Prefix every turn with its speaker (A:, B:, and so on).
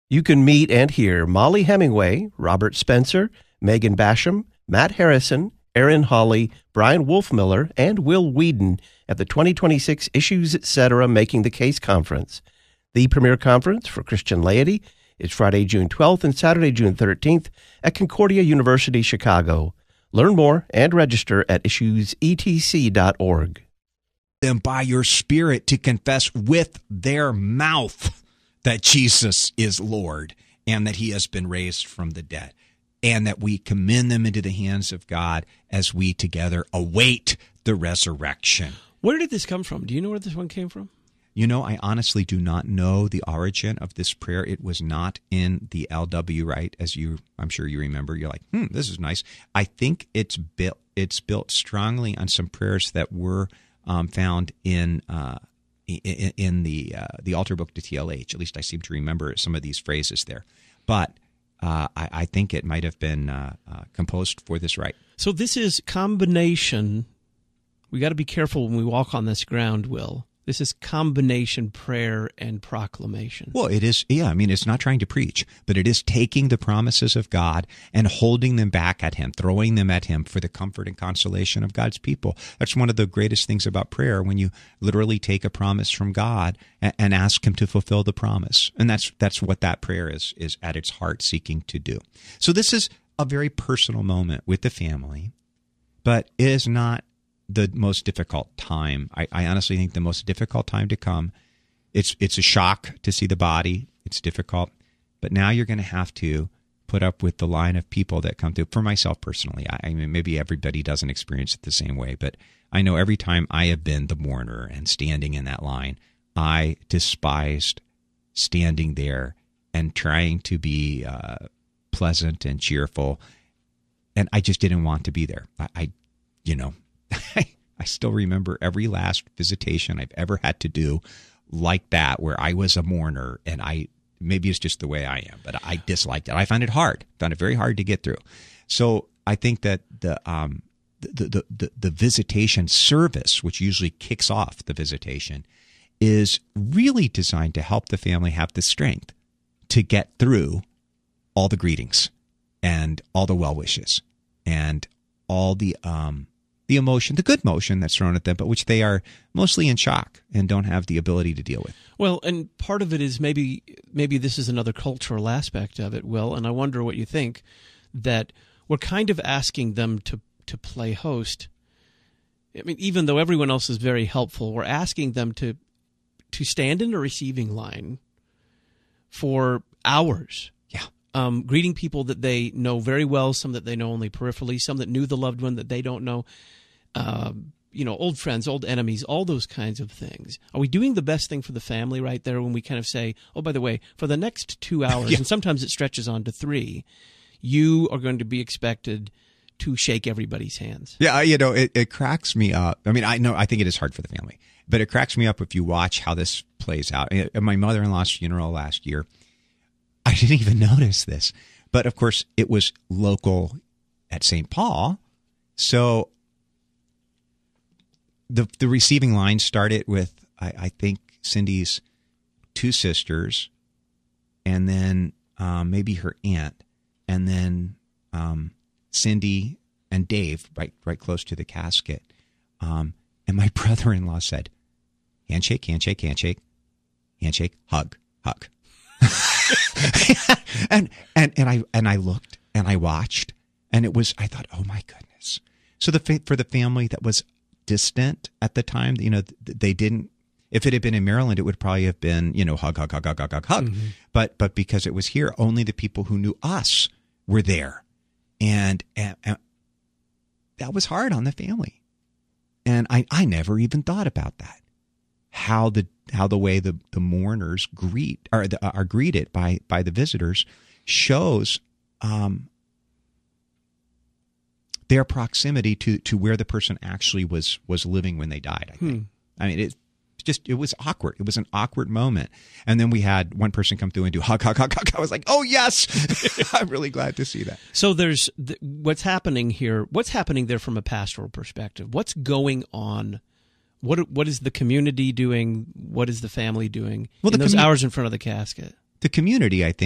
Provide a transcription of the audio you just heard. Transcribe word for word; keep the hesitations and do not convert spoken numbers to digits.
A: You can meet and hear Molly Hemingway, Robert Spencer, Megan Basham, Matt Harrison, Aaron Hawley, Brian Wolfmiller, and Will Whedon at the twenty twenty-six Issues Etc. Making the Case Conference. The premier conference for Christian laity is Friday, June twelfth and Saturday, June thirteenth at Concordia University, Chicago. Learn more and register at issues e t c dot org.
B: Them by your Spirit to confess with their mouth that Jesus is Lord and that he has been raised from the dead, and that we commend them into the hands of God as we together await the resurrection.
C: Where did this come from? Do you know where this one came from?
B: You know, I honestly do not know the origin of this prayer. It was not in the L W, right? As you, I'm sure you remember. You're like, hmm, this is nice. I think it's built. It's built strongly on some prayers that were um, found in uh, in, in the uh, the altar book to T L H. At least I seem to remember some of these phrases there. But uh, I, I think it might have been uh, uh, composed for this rite.
C: So this is combination. We got to be careful when we walk on this ground, Will. This is combination prayer and proclamation.
B: Well, it is, yeah, I mean, it's not trying to preach, but it is taking the promises of God and holding them back at him, throwing them at him for the comfort and consolation of God's people. That's one of the greatest things about prayer, when you literally take a promise from God and, and ask him to fulfill the promise. And that's that's what that prayer is, is at its heart seeking to do. So this is a very personal moment with the family, but it is not the most difficult time. I, I honestly think the most difficult time to come. It's it's a shock to see the body. It's difficult. But now you're going to have to put up with the line of people that come through. For myself personally, I, I mean, maybe everybody doesn't experience it the same way, but I know every time I have been the mourner and standing in that line, I despised standing there and trying to be uh, pleasant and cheerful. And I just didn't want to be there. I, I you know, I still remember every last visitation I've ever had to do like that, where I was a mourner, and I maybe it's just the way I am, but I disliked it. I found it hard, found it very hard to get through. So I think that the um the the the, the visitation service, which usually kicks off the visitation, is really designed to help the family have the strength to get through all the greetings and all the well wishes and all the um. the emotion, the good motion that's thrown at them, but which they are mostly in shock and don't have the ability to deal with.
C: Well, and part of it is maybe maybe this is another cultural aspect of it, Will, and I wonder what you think, that we're kind of asking them to, to play host. I mean, even though everyone else is very helpful, we're asking them to to stand in a receiving line for hours. Um, greeting people that they know very well, some that they know only peripherally, some that knew the loved one that they don't know, uh, you know, old friends, old enemies, all those kinds of things. Are we doing the best thing for the family right there when we kind of say, oh, by the way, for the next two hours, yeah. and sometimes it stretches on to three, you are going to be expected to shake everybody's hands?
B: Yeah, you know, it, it cracks me up. I mean, I know, I think it is hard for the family, but it cracks me up if you watch how this plays out. At my mother-in-law's funeral last year, I didn't even notice this, but of course it was local at Saint Paul. So the the receiving line started with, I, I think, Cindy's two sisters, and then um, maybe her aunt, and then um, Cindy and Dave, right, right close to the casket. Um, and my brother-in-law said, handshake, handshake, handshake, handshake, hug, hug. and and and I and I looked and I watched, and it was, I thought, oh my goodness. So the for the family that was distant at the time, you know, they didn't. If it had been in Maryland, it would probably have been, you know, hug, hug, hug, hug, hug, hug, hug. Mm-hmm. But but because it was here, only the people who knew us were there, and, and, and that was hard on the family. And I I never even thought about that. How the how the way the, the mourners greet or the, are greeted by by the visitors shows um, their proximity to, to where the person actually was was living when they died. I think. Hmm. I mean, it just it was awkward. It was an awkward moment. And then we had one person come through and do hug, hug, hug, hug. I was like, oh yes, I'm really glad to see that.
C: So there's th- what's happening here. What's happening there from a pastoral perspective? What's going on? What what is the community doing? What is the family doing well, in those commu- hours in front of the casket?
B: The community, I think.